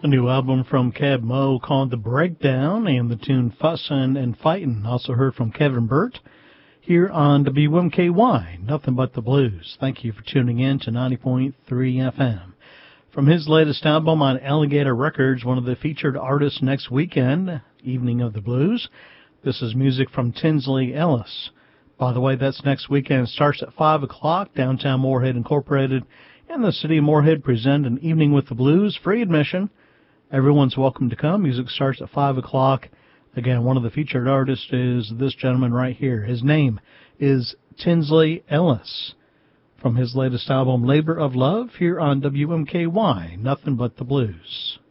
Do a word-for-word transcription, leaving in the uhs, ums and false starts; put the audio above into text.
A new album from Kev Mo called The Breakdown and the tune Fussin' and Fightin'. Also heard from Kevin Burt here on W M K Y, Nothing But the Blues. Thank you for tuning in to ninety point three F M. From his latest album on Alligator Records, one of the featured artists next weekend, Evening of the Blues, this is music from Tinsley Ellis. By the way, that's next weekend. It starts at five o'clock, downtown Moorhead Incorporated, and the city of Moorhead present an Evening with the Blues, free admission. Everyone's welcome to come. Music starts at five o'clock. Again, one of the featured artists is this gentleman right here. His name is Tinsley Ellis. From his latest album, Labor of Love, here on W M K Y, Nothing But the Blues.